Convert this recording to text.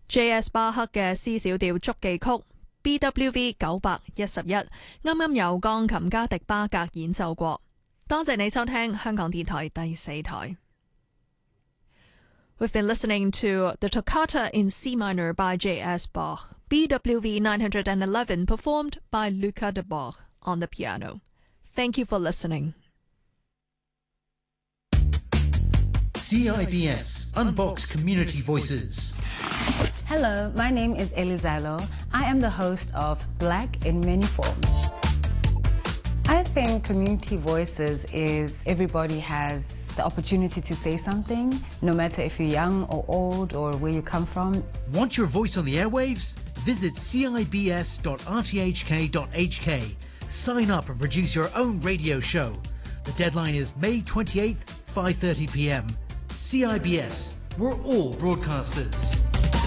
J.S. 巴克嘅 C 小調觸記曲 BWV 911，啱啱由鋼琴家迪巴格演奏過。多謝你收聽香港電台第4台。We've been listening to the Toccata in C minor by J.S. Bach, BWV 911, performed by Luca de Bach on the piano. Thank you for listening. CIBS Unbox Community Voices. Hello, my name is Elizalo. I am the host of Black in Many Forms. I think community voices is everybody has the opportunity to say something, no matter if you're young or old or where you come from. Want your voice on the airwaves? Visit cibs.rthk.hk. Sign up and produce your own radio show. The deadline is May 28th, 5:30 p.m. CIBS. We're all broadcasters.